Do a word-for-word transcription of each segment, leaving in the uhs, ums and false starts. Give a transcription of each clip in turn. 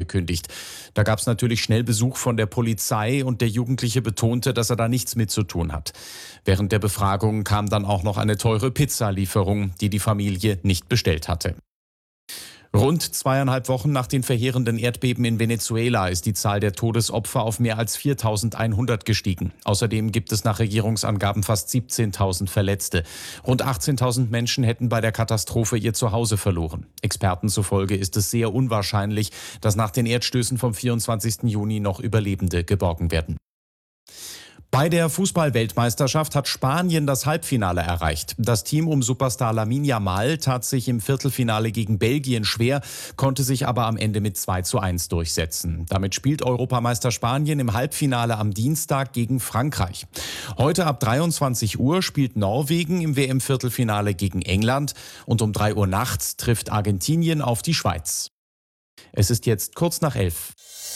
angekündigt. Da gab es natürlich schnell Besuch von der Polizei und der Jugendliche betonte, dass er da nichts mit zu tun hat. Während der Befragung kam dann auch noch eine teure Pizzalieferung, die die Familie nicht bestellt hatte. Rund zweieinhalb Wochen nach den verheerenden Erdbeben in Venezuela ist die Zahl der Todesopfer auf mehr als viertausendeinhundert gestiegen. Außerdem gibt es nach Regierungsangaben fast siebzehntausend Verletzte. Rund achtzehntausend Menschen hätten bei der Katastrophe ihr Zuhause verloren. Experten zufolge ist es sehr unwahrscheinlich, dass nach den Erdstößen vom vierundzwanzigsten Juni noch Überlebende geborgen werden. Bei der Fußball-Weltmeisterschaft hat Spanien das Halbfinale erreicht. Das Team um Superstar Lamine Yamal tat sich im Viertelfinale gegen Belgien schwer, konnte sich aber am Ende mit zwei zu eins durchsetzen. Damit spielt Europameister Spanien im Halbfinale am Dienstag gegen Frankreich. Heute ab dreiundzwanzig Uhr spielt Norwegen im W M-Viertelfinale gegen England und um drei Uhr nachts trifft Argentinien auf die Schweiz. Es ist jetzt kurz nach elf.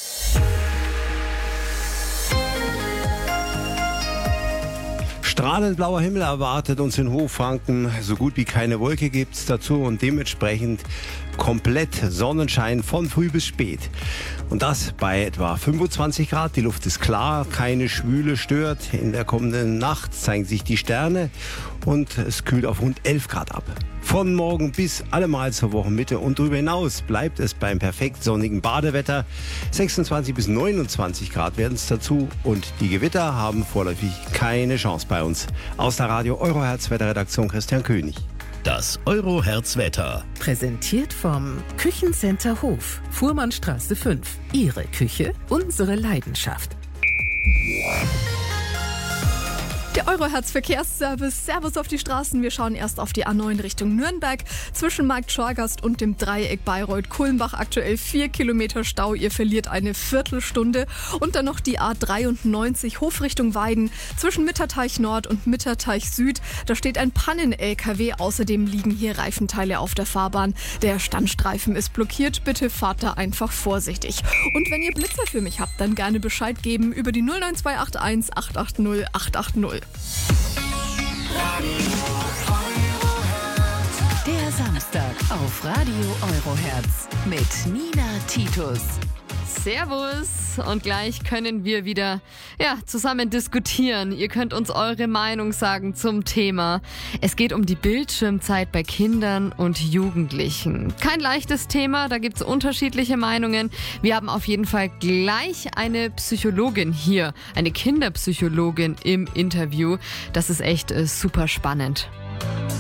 Strahlend blauer Himmel erwartet uns in Hochfranken. So gut wie keine Wolke gibt es dazu und dementsprechend komplett Sonnenschein von früh bis spät. Und das bei etwa fünfundzwanzig Grad. Die Luft ist klar, keine Schwüle stört. In der kommenden Nacht zeigen sich die Sterne und es kühlt auf rund elf Grad ab. Von morgen bis allemal zur Wochenmitte und darüber hinaus bleibt es beim perfekt sonnigen Badewetter. sechsundzwanzig bis neunundzwanzig Grad werden es dazu und die Gewitter haben vorläufig keine Chance bei uns. Aus der Radio Eurohertz Wetterredaktion Christian König. Das Eurohertz-Wetter. Präsentiert vom Küchencenter Hof, Fuhrmannstraße fünf. Ihre Küche, unsere Leidenschaft. Der Eurohertz-Verkehrsservice. Servus auf die Straßen. Wir schauen erst auf die A neun Richtung Nürnberg. Zwischen Markt-Schorgast und dem Dreieck Bayreuth-Kulmbach aktuell vier Kilometer Stau. Ihr verliert eine Viertelstunde. Und dann noch die A dreiundneunzig Hof Richtung Weiden. Zwischen Mitterteich Nord und Mitterteich Süd. Da steht ein Pannen-L K W. Außerdem liegen hier Reifenteile auf der Fahrbahn. Der Standstreifen ist blockiert. Bitte fahrt da einfach vorsichtig. Und wenn ihr Blitzer für mich habt, dann gerne Bescheid geben über die null neun zwei acht eins acht acht null acht acht null. Der Samstag auf Radio Eurohertz mit Nina Titus. Servus und gleich können wir wieder ja, zusammen diskutieren. Ihr könnt uns eure Meinung sagen zum Thema. Es geht um die Bildschirmzeit bei Kindern und Jugendlichen. Kein leichtes Thema, da gibt es unterschiedliche Meinungen. Wir haben auf jeden Fall gleich eine Psychologin hier, eine Kinderpsychologin im Interview. Das ist echt äh, super spannend.